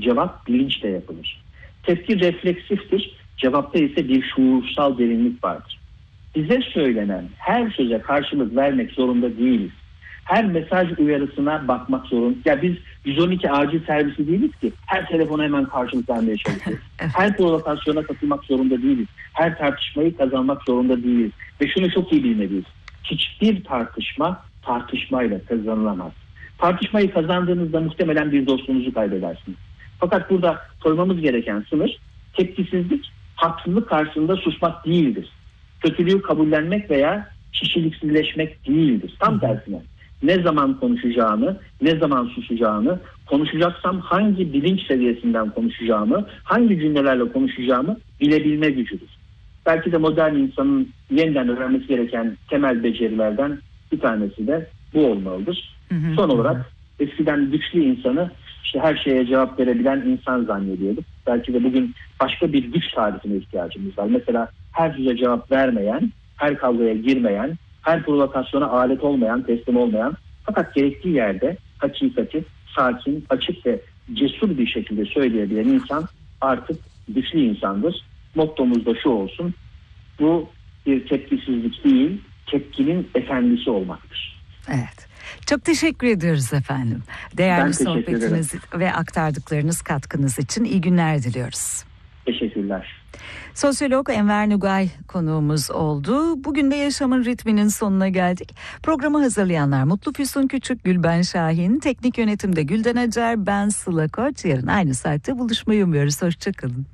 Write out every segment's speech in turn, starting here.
Cevap bilinçle yapılır. Tepki refleksiftir. Cevapta ise bir şuursal derinlik vardır. Bize söylenen her söze karşılık vermek zorunda değiliz. Her mesaj uyarısına bakmak zorunda. Ya biz 112 acil servisi değiliz ki her telefona hemen karşılık vermeye çalışıyoruz. Evet. Her provokasyona katılmak zorunda değiliz. Her tartışmayı kazanmak zorunda değiliz. Ve şunu çok iyi bilmeliyiz. Hiçbir tartışma tartışmayla kazanılamaz. Tartışmayı kazandığınızda muhtemelen bir dostunuzu kaybedersiniz. Fakat burada koymamız gereken sınır tepkisizlik, haksızlık karşısında susmak değildir. Kötülüğü kabullenmek veya kişiliksizleşmek değildir. Tam tersine. Ne zaman konuşacağını, ne zaman susacağını, konuşacaksam hangi bilinç seviyesinden konuşacağımı, hangi cümlelerle konuşacağımı bilebilme gücüdür. Belki de modern insanın yeniden öğrenmesi gereken temel becerilerden bir tanesi de bu olmalıdır. Son olarak eskiden güçlü insanı işte her şeye cevap verebilen insan zannediyorduk. Belki de bugün başka bir güç tarifine ihtiyacımız var. Mesela her söze cevap vermeyen, her kavgaya girmeyen, her provokasyona alet olmayan, teslim olmayan, fakat gerektiği yerde hakikati sakin, açık ve cesur bir şekilde söyleyebilen insan artık güçlü insandır. Mottomuz da şu olsun: bu bir tepkisizlik değil, tepkinin efendisi olmaktır. Evet. Çok teşekkür ediyoruz efendim. Değerli teşekkür sohbetiniz ve aktardıklarınız, katkınız için iyi günler diliyoruz. Teşekkürler. Sosyolog Enver Nugay konuğumuz oldu. Bugün de Yaşamın Ritminin sonuna geldik. Programı hazırlayanlar Mutlu Füsun Küçük, Gülben Şahin, teknik yönetimde Gülden Acar, ben Sıla Koç. Yarın aynı saatte buluşmayı umuyoruz. Hoşçakalın.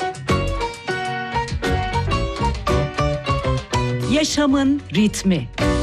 Yaşamın Ritmi.